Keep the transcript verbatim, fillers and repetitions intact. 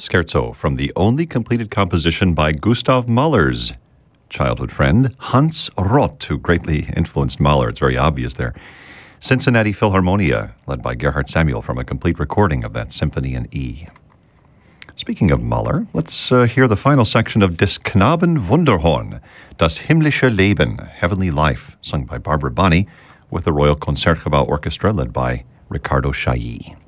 Scherzo from the only completed composition by Gustav Mahler's childhood friend, Hans Roth, who greatly influenced Mahler. It's very obvious there. Cincinnati Philharmonia, led by Gerhard Samuel, from a complete recording of that symphony in E. Speaking of Mahler, let's uh, hear the final section of Des Knaben Wunderhorn, Das himmlische Leben, Heavenly Life, sung by Barbara Bonney, with the Royal Concertgebouw Orchestra led by Ricardo Chailly.